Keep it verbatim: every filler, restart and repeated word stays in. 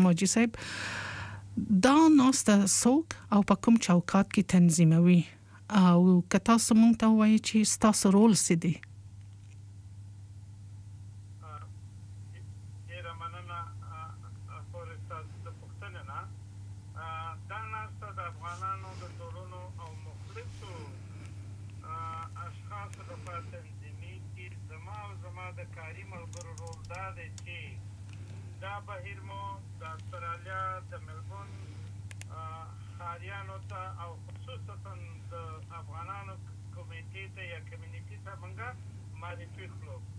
حاجي صاحب دا ناسته څوک او په کوم چوکاټ کې تنظیموي او که تاسو مونږ ته ووایئ چې ستاسو رول څه دی؟ ډېره مننه خورې ستاسو د پوښتنې نه. دا ناسته د افغانانو د ټولنو او مخلصو اشخاصو لپاره تنظیمېږي. زما او زما د کاري ملګرو رول دا دی چې دا بهیر مو د استرالیا د ملبورن ښاریانو ته او خصوصا د افغانانو کمیټې ته یا کمیونټي ته موږ معرفي کړو.